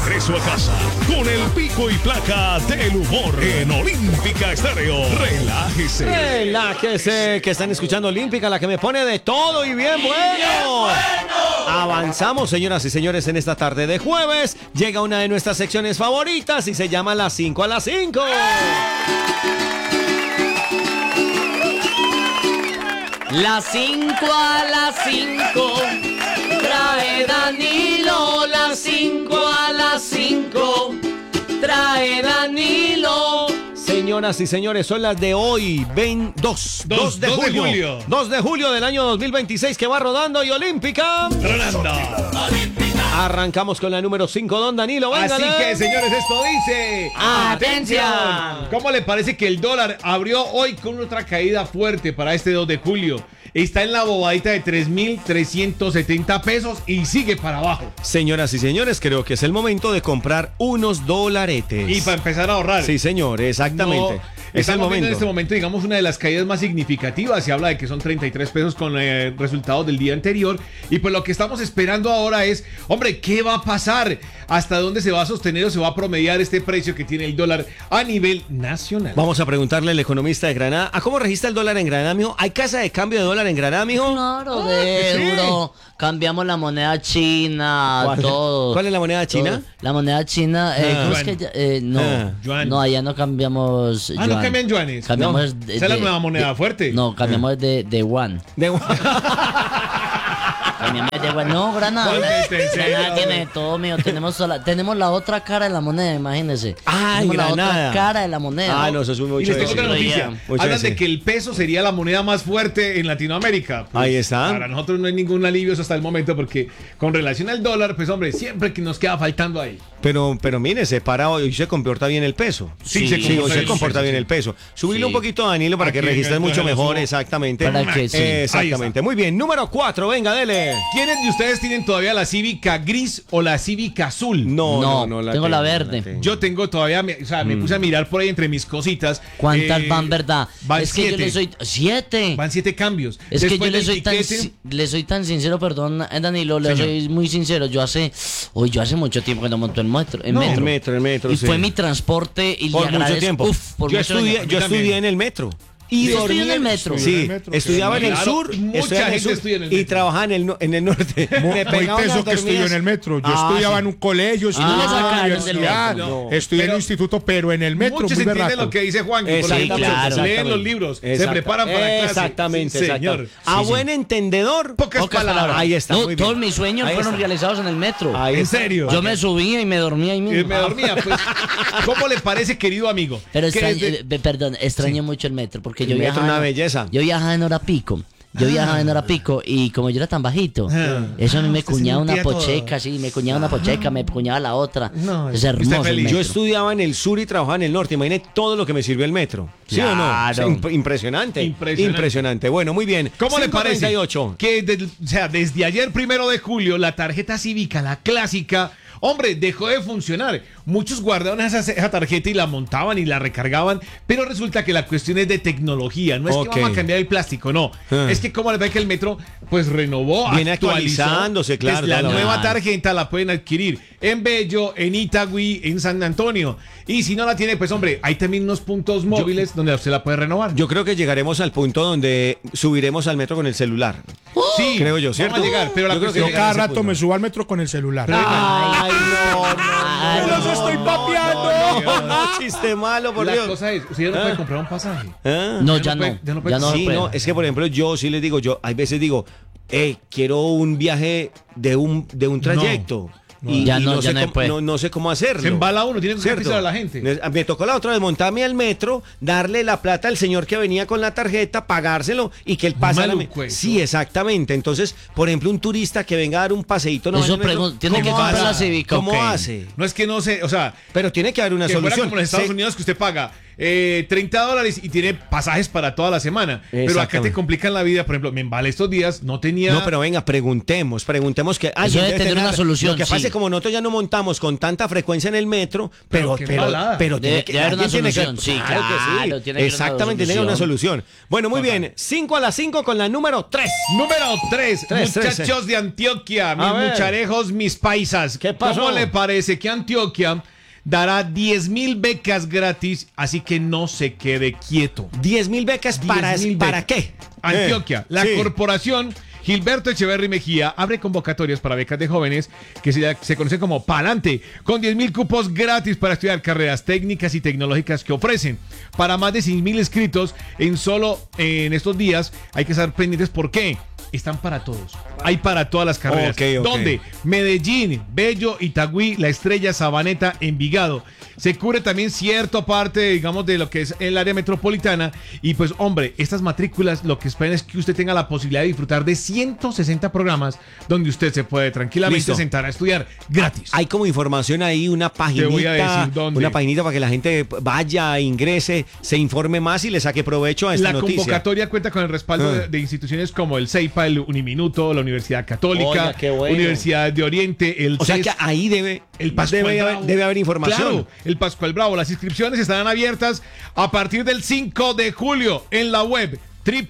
regreso a casa con el pico y placa del humor en Olímpica Estéreo. Relájese. Relájese, que están escuchando Olímpica, la que me pone de todo y bien bueno. Avanzamos, señoras y señores, en esta tarde de jueves. Llega una de nuestras secciones favoritas y se llama Las 5 a las 5. Las 5 a las 5 trae Danilo. Las 5 a las 5 trae Danilo. Señoras y señores, son las de hoy, 2 de julio. 2 de julio del año 2026 que va rodando y Olímpica. Arrancamos con la número 5, don Danilo. Así Véngale. que, señores, esto dice... ¡Atención! ¿Cómo le parece que el dólar abrió hoy con otra caída fuerte para este 2 de julio? Está en la bobadita de 3.370 pesos y sigue para abajo. Señoras y señores, creo que es el momento de comprar unos dolaretes. Y para empezar a ahorrar. Sí, señor, exactamente. No, es el estamos viendo momento. en este momento, digamos, una de las caídas más significativas. Se habla de que son 33 pesos con resultados del día anterior. Y pues lo que estamos esperando ahora es, hombre, ¿qué va a pasar? ¿Hasta dónde se va a sostener o se va a promediar este precio que tiene el dólar a nivel nacional? Vamos a preguntarle al economista de Granada, ¿a cómo registra el dólar en Granada, mijo? ¿Hay casa de cambio de dólar en Granada, mijo? Claro, de euro. Cambiamos la moneda china, todo. ¿Cuál es la moneda china? Todo. La moneda china, ¿cómo es que no, yuan. no, allá no cambiamos yuan. No cambian yuanes. Cambiamos No, esa es la nueva moneda fuerte. No, cambiamos de yuan. Cambiamos de yuan. No, Granada. Cálmate, en serio, Granada tiene de todo, mío. Tenemos la otra cara de la moneda, imagínese. Ay, tenemos la Granada. otra cara de la moneda. Ah, no, eso es muy Y les tengo chévere. otra noticia. Mucho Hablan ese. de que el peso sería la moneda más fuerte en Latinoamérica. Pues, Ahí está. Para nosotros no hay ningún alivio hasta el momento porque con relación al dólar, pues hombre, siempre que nos queda faltando ahí. Pero mire, se para hoy y se comporta bien el peso. Sí, se hoy comporta se bien comporta el bien peso, el peso. Subirle Sí. un poquito, Danilo, para que Aquí, registres mucho déjalo, mejor, subo. exactamente. Para que sí. Exactamente. Muy bien, número 4, venga, dele. ¿Quiénes de ustedes tienen todavía la Cívica gris o la Cívica azul? No, tengo la verde. tengo. Yo tengo todavía, o sea, me puse a mirar por ahí entre mis cositas. ¿Cuántas van, verdad? Van Es que yo 7. le soy... ¿7? Van 7 cambios. Es que yo Después le del soy, tiquete, le soy tan sincero, perdón, Danilo, le Señor. soy muy sincero. Yo hace mucho tiempo que no monto el metro. El metro, Y sí. fue mi transporte y Por le mucho agradezco. tiempo. Uf, por yo muchos estudié, años. yo también. estudié en el metro. Y ¿Sí dormí estudió en el metro? Sí, En el metro, estudiaba en el claro, sur, mucha estudiaba en el gente sur estudia en el y metro. trabajaba en el norte. Me Muy pegaba teso unas que estudió en el metro. Yo sí. estudiaba en un colegio, no le en sacaron una del universidad, metro. No. estudié en Pero un instituto, pero en el metro, Muchos muy entienden berraco. lo que dice Juan. Exactamente, claro. Leen los libros, se Exacto. preparan para clase. Exactamente, Sí, señor. exacto. A buen entendedor, Pocas palabras. Ahí está, No, muy bien. todos mis sueños Ahí fueron está. realizados en el metro. Ahí ¿En está. serio? Yo me subía y me dormía ahí Y mismo. me dormía, pues. ¿Cómo le parece, querido amigo? Pero que desde- perdón, extraño mucho el metro porque El yo metro, viajaba. una belleza. Yo viajaba en hora pico. Y como yo era tan bajito, eso a mí me usted cuñaba una sentía todo. pocheca, sí, me cuñaba una pocheca, me cuñaba la otra. No, Es usted hermoso el feliz. metro. Yo estudiaba en el sur y trabajaba en el norte. Imagínate todo lo que me sirvió el metro. ¿Sí o no? Claro. O sea, impresionante. Impresionante. Impresionante. Bueno, muy bien. ¿Cómo le parece 5:38. que desde ayer 1 de julio la tarjeta cívica, la clásica, hombre, dejó de funcionar? Muchos guardaban esa tarjeta y la montaban y la recargaban, pero resulta que la cuestión es de tecnología. No es Ok. que vamos a cambiar el plástico, no. Es que como le ve que el metro pues renovó, Viene actualizó. actualizándose, claro, Pues la claro. nueva tarjeta la pueden adquirir en Bello, en Itagüí, en San Antonio. Y si no la tiene, pues hombre, hay también unos puntos móviles donde usted la puede renovar. Yo creo que llegaremos al punto donde subiremos al metro con el celular. Sí, creo yo, ¿cierto? Vamos a llegar, pero la Yo creo que cuestión Yo cada ese rato punto. me subo al metro con el celular. Ay, ¡Los estoy papeando! chiste malo, por la Dios. cosa es, usted ya no puede comprar un pasaje. Ah. No, Ya ya no no. puede- ya no puede- Ya no Sí, puede. no, es que por ejemplo yo sí les digo, hay veces digo, quiero un viaje de un trayecto. Y Ya y no, ya sé no cómo, puede. no sé cómo hacerlo. Se embala uno, tiene que ¿Cierto? pisar a la gente. Me tocó la otra vez montarme al metro, darle la plata al señor que venía con la tarjeta, pagárselo y que él pasara. Maluco eso. Sí, exactamente. Entonces, por ejemplo, un turista que venga a dar un paseíto, no Eso en el metro, tiene que ¿cómo comprar hace? la Cívica, ¿Cómo ok. hace? No es que no sé, o sea, Pero tiene que haber una que fuera solución. como en los Estados Se- Unidos que usted paga $30 y tiene pasajes para toda la semana. Pero acá te Exactamente. complican la vida. Por ejemplo, me embala estos días, no tenía... No, pero venga, preguntemos que alguien debe tener una solución, Lo que pasa sí. es que como nosotros ya no montamos con tanta frecuencia en el metro, Pero pero qué embalada. pero Debe haber una alguien tiene solución, sí, claro que claro, sí. tiene que haber una Exactamente, tiene una solución. Bueno, muy bien, 5 a las 5 con la número 3. Número 3, Tres, muchachos de Antioquia, mis ver. mucharejos, mis paisas. ¿Qué pasó? ¿Cómo le parece que Antioquia dará 10,000 becas gratis, así que no se quede quieto? 10,000 becas para 10,000 ¿para becas. qué? Antioquia, la sí. corporación Gilberto Echeverry Mejía abre convocatorias para becas de jóvenes que se conocen como Palante, con 10,000 cupos gratis para estudiar carreras técnicas y tecnológicas que ofrecen. Para más de 6,000 inscritos en estos días, hay que estar pendientes. ¿Por qué? Están para todos. Hay para todas las carreras. Ok. ¿Dónde? Medellín, Bello, Itagüí, La Estrella, Sabaneta, Envigado. Se cubre también cierta parte, digamos, de lo que es el área metropolitana. Y pues, hombre, estas matrículas lo que esperan es que usted tenga la posibilidad de disfrutar de 160 programas donde usted se puede tranquilamente Listo. sentar a estudiar gratis. Hay como información ahí, una paginita, voy a decir dónde. una paginita para que la gente vaya, ingrese, se informe más y le saque provecho a esta La noticia. convocatoria cuenta con el respaldo de instituciones como el CEIPA, el Uniminuto, la Universidad Católica, Oiga, qué bueno. Universidad de Oriente, el O sea CES, que ahí el Pascual Bravo. debe haber información. Claro, el Pascual Bravo. Las inscripciones estarán abiertas a partir del 5 de julio en la web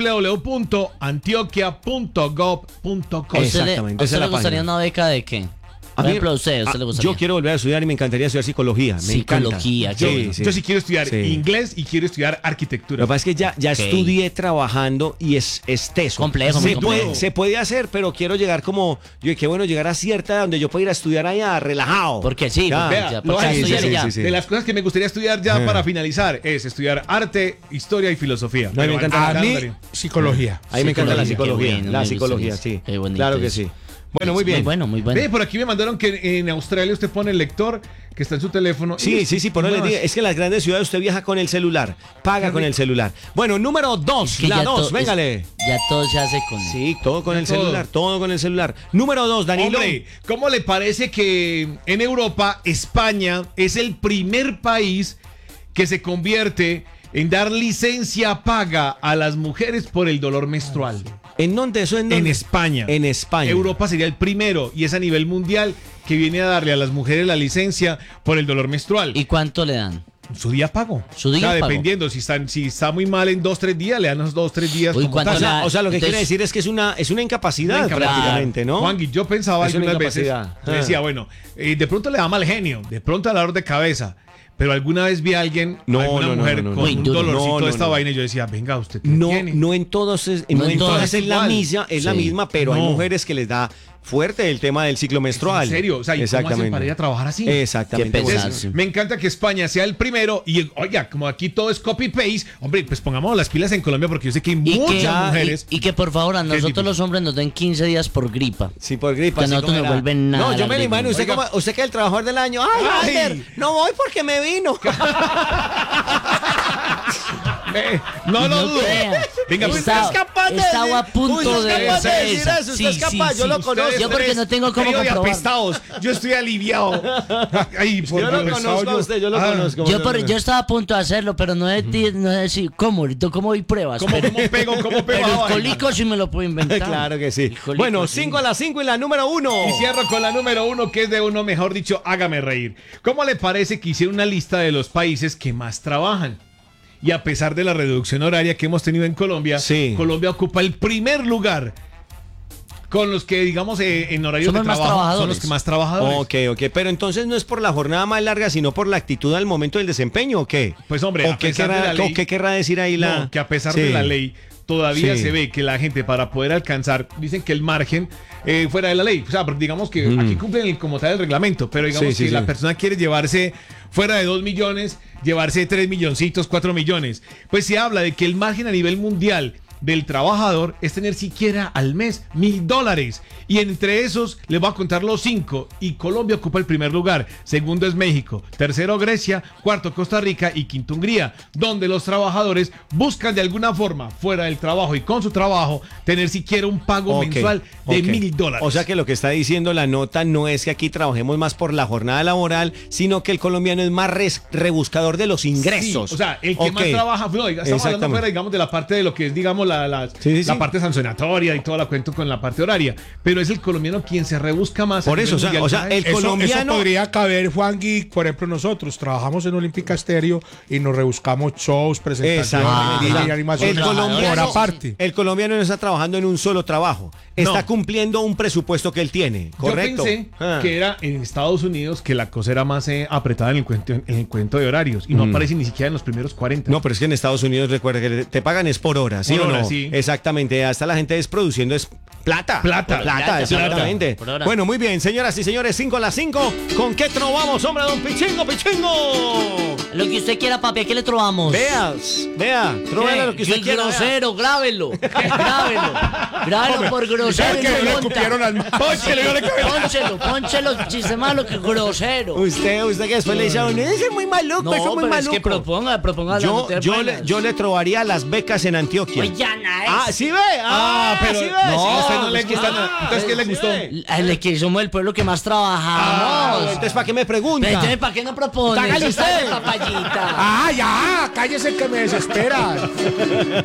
www.antioquia.gov.co. Exactamente, ¿A esa usted es la le gustaría página. una beca de qué? Por ejemplo, a usted le gustaría. Yo quiero volver a estudiar y me encantaría estudiar psicología. Me Psicología, encanta. qué bueno. Yo sí quiero estudiar Sí. inglés y quiero estudiar arquitectura. Lo que pasa es que ya Ok. estudié trabajando y es teso. Complejo, muy complejo. Se puede hacer, pero quiero llegar qué bueno llegar a cierta edad donde yo pueda ir a estudiar allá relajado. Porque sí, Ya. porque Vea, ya, lo porque hay, ya estudiar sí, y ya. sí, sí. De las cosas que me gustaría estudiar ya para finalizar es estudiar arte, historia y filosofía. No, a mí me encanta A mí, Darío. psicología. A mí me encanta la Psicología, psicología. qué bueno, La me psicología, gustaría. sí. Qué bonito Claro que eso. sí. Bueno, muy bien. Muy bueno, muy bueno. Ve, por aquí me mandaron que en Australia usted pone el lector que está en su teléfono. Sí, por eso les digo, es que en las grandes ciudades usted viaja con el celular, paga con el celular. Bueno, número 2, Que la ya 2, to- véngale. Ya todo se hace con. Sí, todo con Ya el todo. celular, todo con el celular. Número 2, Danilo. Hombre, ¿cómo le parece que en Europa, España es el primer país que se convierte en dar licencia paga a las mujeres por el dolor menstrual? ¿En dónde? ¿Eso en dónde? En España. En España. Europa sería el primero y es a nivel mundial que viene a darle a las mujeres la licencia por el dolor menstrual. ¿Y cuánto le dan? Su día pago. Su día pago. Dependiendo, si está muy mal en 2-3 días, le dan los 2-3 días. Uy, como ¿cuánto tal. la- O sea, lo que Entonces- quiere decir es que es una incapacidad, Una incapacidad. prácticamente, ¿no? Juangui, yo pensaba Es una algunas veces, incapacidad. yo decía, bueno, de pronto le da mal genio, de pronto a dolor de cabeza. Pero alguna vez vi a alguien, No, alguna no, no, mujer no, no, con no. un Muy duro. dolorcito No, de esta no. vaina y yo decía, venga, usted ¿qué No, tiene? no en todos es, No en todas es la igual. misma, es la Sí. misma, pero hay No. mujeres que les da fuerte el tema del ciclo menstrual. ¿En serio? O sea, ¿y cómo hacen para ir a trabajar así? Exactamente. Qué pesado. Bueno, Sí. Me encanta que España sea el primero y, oiga, como aquí todo es copy-paste, hombre, pues pongamos las pilas en Colombia porque yo sé que hay Y muchas que, mujeres... y que por favor a difícil. nosotros los hombres nos den 15 días por gripa. Sí, por gripa. Que así nosotros como nos era. vuelven nada No, yo la me lo gripa. imagino. Usted, Oiga. usted que es el trabajador del año. ¡Ay, Ay. Walter! No voy porque me vino. No lo dudo. crea. Venga, pues, Estaba- Usted es capaz de estaba a decir- punto usted es de capaz de hacer decir esa. eso, usted es Sí, capaz, sí, yo sí. lo conozco. Yo porque no tengo cómo Trío de comprobar. apestados. Yo estoy aliviado. Ay, por Yo lo Dios, conozco a usted, yo lo conozco. Yo estaba a punto de hacerlo, pero no es decir cómo, ahorita cómo doy pruebas. ¿Cómo pero, pego? ¿Cómo pego? pero la el vaina? colico sí me lo puedo inventar. Claro que sí. El colico, Bueno, sí. 5 a las 5 y la número 1. Y cierro con la número 1, que es de uno, mejor dicho, hágame reír. ¿Cómo le parece que hicieron una lista de los países que más trabajan? Y a pesar de la reducción horaria que hemos tenido en Colombia, Sí. Colombia ocupa el primer lugar con los que, digamos, en horarios Somos de más trabajo son trabajadores. los que más trabajadores. Ok. Pero entonces no es por la jornada más larga, sino por la actitud al momento del desempeño, ¿o qué? Pues, hombre, ¿O a qué pesar querrá, de la ley- o qué querrá decir ahí la...? No, que a pesar Sí. de la ley, todavía Sí. se ve que la gente para poder alcanzar, dicen que el margen fuera de la ley. O sea, digamos que aquí cumplen como tal el reglamento, pero digamos Sí, que sí, la sí. persona quiere llevarse fuera de 2 millones, llevarse 3 milloncitos, 4 millones. Pues se habla de que el margen a nivel mundial del trabajador es tener siquiera al mes $1,000. Y entre esos les voy a contar los 5. Y Colombia ocupa el primer lugar. Segundo es México. Tercero Grecia. Cuarto Costa Rica. Y quinto Hungría. Donde los trabajadores buscan de alguna forma, fuera del trabajo y con su trabajo, tener siquiera un pago mensual de $1,000. O sea que lo que está diciendo la nota no es que aquí trabajemos más por la jornada laboral, sino que el colombiano es más rebuscador de los ingresos. Sí, o sea, el que más trabaja, no, estamos hablando fuera, digamos, de la parte de lo que es, digamos, la parte sancionatoria y toda la cuento con la parte horaria. Pero es el colombiano quien se rebusca más. Por eso, o sea, el colombiano... Eso podría caber, Juan Gui, por ejemplo, nosotros trabajamos en Olímpica Estéreo y nos rebuscamos shows, presentaciones, animaciones. El colombiano no está trabajando en un solo trabajo. Está cumpliendo un presupuesto que él tiene, ¿correcto? Yo pensé que era en Estados Unidos que la cosa era más apretada en el cuento de horarios y no aparece ni siquiera en los primeros 40. No, pero es que en Estados Unidos, recuerda que te pagan es por hora, ¿sí o no? Sí. Exactamente, hasta la gente es produciendo es plata, exactamente. Por hora. Bueno, muy bien, señoras y señores, 5 a las 5. ¿Con qué trovamos, hombre, don Pichingo? Lo que usted quiera, papi, ¿a qué le trovamos? Vea, tróvele lo que usted quiera. Grosero, grábelo. Grábelo por grosero. Que no le cupieron al Pónchelo, chiste malo que grosero. Usted que después le dice a uno, ese es muy maluco, No, eso es muy pero maluco. es que proponga Yo le trobaría las becas en Antioquia. Oye, ¿sí ve? pero ¿sí ve? no, Sí, a usted no le es que- gusta nada. Entonces, ¿qué le gustó? Le que somos el pueblo que más trabajamos. Entonces, ¿para qué me pregunta? Pero entonces, ¿para qué no propone? Hágale usted. Papayita. Ya, cállese que me desespera.